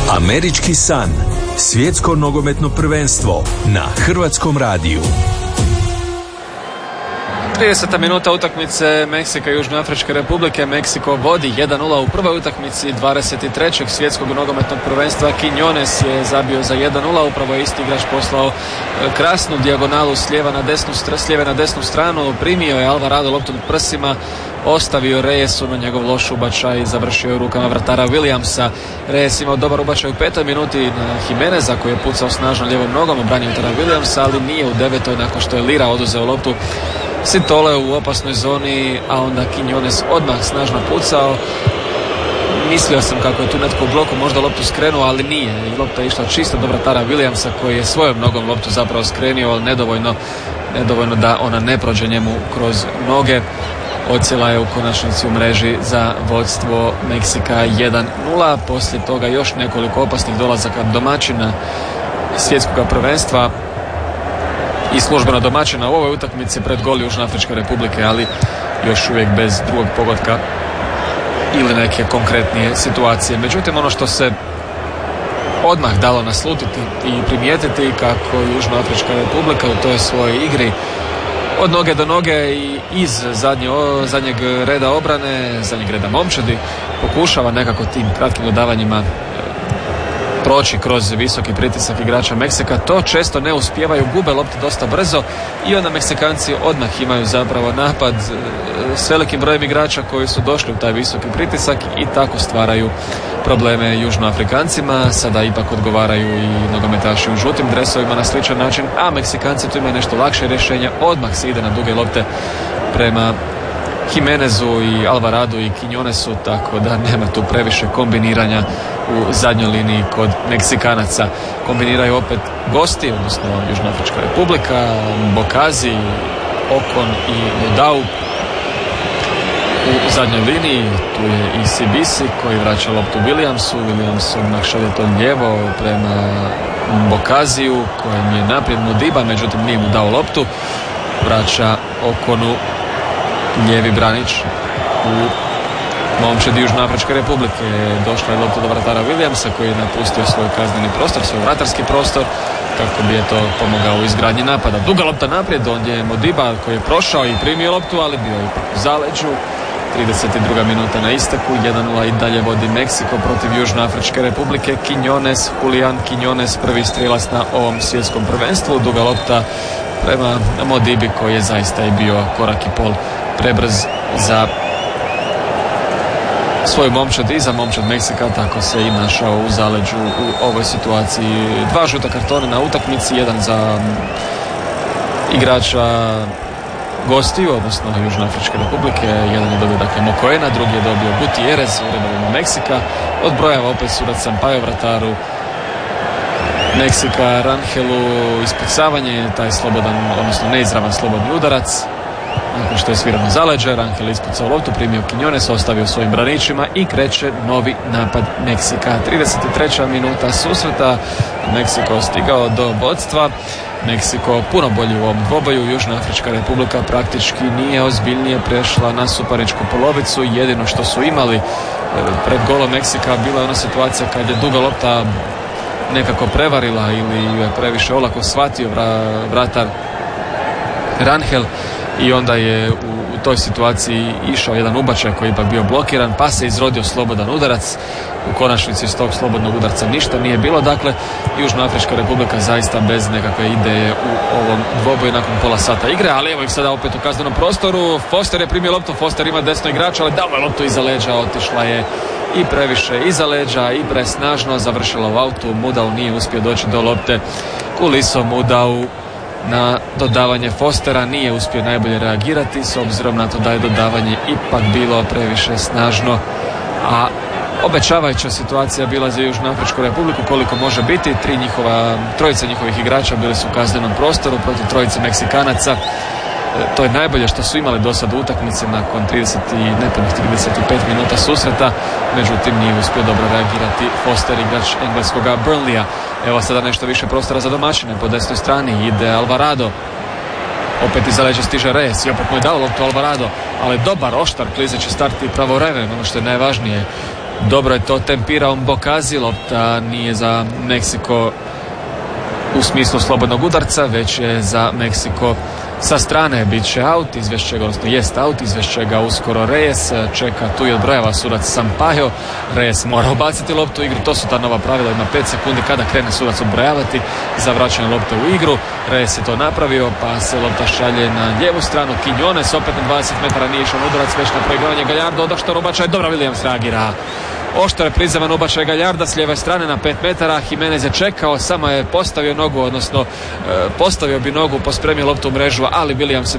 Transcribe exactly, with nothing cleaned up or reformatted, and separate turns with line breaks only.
Američki san. Svjetsko nogometno prvenstvo na Hrvatskom radiju.
trideseta minuta utakmice Meksika i Južnoafričke Republike. Meksiko vodi jedan nula u prvoj utakmici dvadeset trećeg svjetskog nogometnog prvenstva. Quiñones je zabio za jedan nula, upravo je isti igrač poslao krasnu dijagonalu s lijeva na desnu, s lijeve na desnu stranu. Primio je Alvarado loptu na prsima, ostavio Reyesu na njegov loš ubačaj i završio u rukama vratara Williamsa. Reyes imao dobar ubačaj u petoj minuti na Jimeneza koji je pucao snažno lijevom nogom, obranio vratara Williamsa, ali nije u devetoj nakon što je Lira oduzeo loptu Sintole u opasnoj zoni, a onda Quiñones odmah snažno pucao. Mislio sam kako je tu netko u bloku možda loptu skrenuo, ali nije. I lopta je išla čisto do vratara Williamsa koji je svojom nogom loptu zapravo skrenio, ali nedovoljno, nedovoljno da ona ne prođe njemu kroz noge. Odsjela je u konačnici u mreži za vodstvo Meksika jedan nula. Poslije toga još nekoliko opasnih dolazaka domaćina svjetskog prvenstva i službeno domaćina u ovoj utakmici pred gol Južnoafričke Republike, ali još uvijek bez drugog pogotka ili neke konkretnije situacije. Međutim, ono što se odmah dalo naslutiti i primijetiti kako Južnoafrička Republika u toj svojoj igri od noge do noge i iz zadnje, zadnjeg reda obrane, zadnjeg reda momčadi pokušava nekako tim kratkim dodavanjima proći kroz visoki pritisak igrača Meksika. To često ne uspijevaju, gube lopte dosta brzo i onda Meksikanci odmah imaju zapravo napad s velikim brojem igrača koji su došli u taj visoki pritisak i tako stvaraju probleme Južnoafrikancima. Sada ipak odgovaraju i nogometaši u žutim dresovima na sličan način, a Meksikanci tu imaju nešto lakše rješenje. Odmah se ide na duge lopte prema Jimenezu i Alvaradu i Quiñonesu, tako da nema tu previše kombiniranja u zadnjoj liniji kod Meksikanaca. Kombiniraju opet gosti, odnosno Južnoafrička Republika, Bokazi, Okon i Mudau u zadnjoj liniji. Tu je i Sibisi koji vraća loptu Williamsu. Williams odmah šalje to lijevo prema Bokaziju kojem je naprijed Mudiba, međutim nije mu dao loptu. Vraća Okonu lijevi branič u momčadi Južnoafričke Republike. Došla je lopta do vratara Williamsa koji je napustio svoj kazneni prostor, svoj vratarski prostor, kako bi je to pomogao u izgradnji napada. Duga lopta naprijed, ondje je Modiba koji je prošao i primio loptu, ali bio je ipak u zaleđu. trideset druga minuta na isteku, jedan nula i dalje vodi Meksiko protiv Južnoafričke Republike. Quiñones, Julian Quiñones, prvi strijelac na ovom svjetskom prvenstvu. Duga lopta prema Modibi koji je zaista i bio korak i pol prebrz za svoju momčad i za momčad Meksika, tako se i našao u zaleđu u ovoj situaciji. Dva žuta kartona na utakmici, jedan za igrača gostiju, odnosno Južnoafričke Republike. Jedan je dobio dakle Mokoena, drugi je dobio Gutierrez u redovima Meksika. Odbrojava opet sudac Sampaio vrataru Meksika Rangelu ispucavanje, taj slobodan, odnosno neizravan slobodni udarac. Nakon što je svirano zaleđe, Rangel ispucao loptu, primio Quiñones, ostavio svojim braničima i kreće novi napad Meksika. trideset treća minuta susreta, Meksiko stigao do vodstva. Meksiko puno bolji u ovom dvoboju. Južnoafrička Republika praktički nije ozbiljnije prešla na suparničku polovicu. Jedino što su imali pred golom Meksika bila je ona situacija kad je duga lopta nekako prevarila ili je previše olako shvatio vratar Rangel i onda je u, u toj situaciji išao jedan ubačaj koji je ipak bio blokiran, pa se izrodio slobodan udarac. U konačnici iz tog slobodnog udarca ništa nije bilo, dakle Južnoafrička Republika zaista bez nekakve ideje u ovom dvoboju nakon pola sata igre, ali evo ih sada opet u kaznenom prostoru. Foster je primio loptu, Foster ima desno igrača, ali dao je loptu iza leđa, otišla je i previše iza leđa i presnažno, završila u autu. Mudau nije uspio doći do lopte, kuliso Mudau na dodavanje Fostera nije uspio najbolje reagirati s obzirom na to da je dodavanje ipak bilo previše snažno, a obećavajuća situacija bila za Južnoafričku Republiku koliko može biti. Tri njihova, trojica njihovih igrača bili su u kaznenom prostoru protiv trojice Meksikanaca. To je najbolje što su imali do sad u utakmici nakon trideset i nepunih trideset pet minuta susreta, međutim nije uspio dobro reagirati Foster, igrač engleskoga Burnleya. Evo sada nešto više prostora za domaćine, po desnoj strani ide Alvarado, opet iza leđa stiže Reyes i opet mu je dao loptu Alvarado, ali dobar, oštar, klizeći start i pravovremeno, ono što je najvažnije. Dobro je to tempirao Mbokazi, lopta nije za Meksiko u smislu slobodnog udarca, već je za Meksiko sa strane. Bit će aut, izvešće ga, odnosno jest aut, izvešće ga uskoro Reyes, čeka tu i odbrojava sudac Sampaio. Reyes mora ubaciti loptu u igru, to su ta nova pravila, ima pet sekundi kada krene sudac odbrojavati za vraćanje lopte u igru. Reyes je to napravio, pa se lopta šalje na lijevu stranu. Quiñones opet na dvadeset metara, nije išao udarac, već na proigravanje Gallardo, odaštar obačaj, dobro Williams reagira. Oštro je prizeman obačaj Gallarda s lijeve strane na pet metara. Jimenez je čekao, samo je postavio nogu, odnosno e, postavio bi nogu, pospremio loptu u mrežu, ali Williams